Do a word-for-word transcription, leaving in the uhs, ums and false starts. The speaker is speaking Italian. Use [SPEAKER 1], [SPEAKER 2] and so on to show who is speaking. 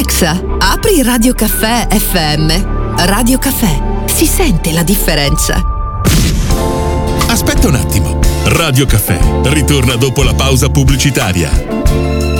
[SPEAKER 1] Alexa, apri Radio Caffè F M. Radio Caffè, si sente la differenza.
[SPEAKER 2] Aspetta un attimo. Radio Caffè ritorna dopo la pausa pubblicitaria.